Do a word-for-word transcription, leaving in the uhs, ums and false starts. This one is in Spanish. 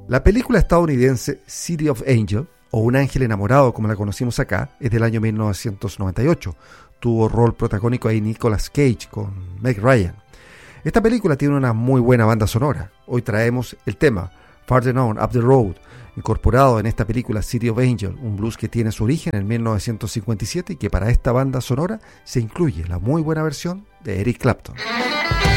La película estadounidense City of Angels, o Un ángel enamorado como la conocimos acá, es del año mil novecientos noventa y ocho. Tuvo rol protagónico ahí Nicolas Cage con Meg Ryan. Esta película tiene una muy buena banda sonora. Hoy traemos el tema Farther On Up the Road, incorporado en esta película City of Angels, un blues que tiene su origen en mil novecientos cincuenta y siete y que para esta banda sonora se incluye la muy buena versión de Eric Clapton.